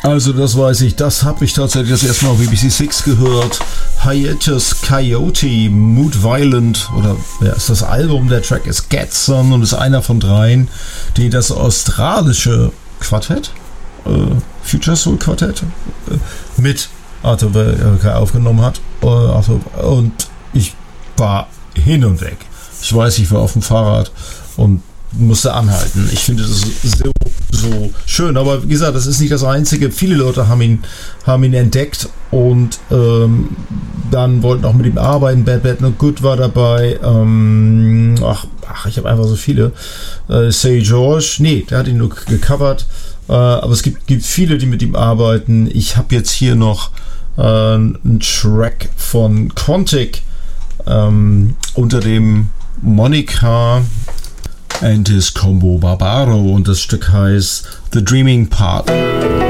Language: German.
Also das weiß ich, das habe ich tatsächlich das erste Mal auf BBC Six gehört. Hiatus Coyote, Mood Violent, oder ja, ist das Album, der Track ist Getson und ist einer von dreien, die das australische Quartett, Future Soul Quartett, mit Arthur Welker aufgenommen hat. Und ich war hin und weg. Ich weiß, ich war auf dem Fahrrad und musste anhalten. Ich finde das so schön, aber wie gesagt, das ist nicht das Einzige. Viele Leute haben ihn entdeckt und dann wollten auch mit ihm arbeiten. Bad Bad No Good war dabei. Ich habe einfach so viele. Say George, nee, der hat ihn nur gecovert. Aber es gibt viele, die mit ihm arbeiten. Ich habe jetzt hier noch einen Track von Quantic unter dem Monica and his Combo Barbaro und das Stück heißt The Dreaming Part.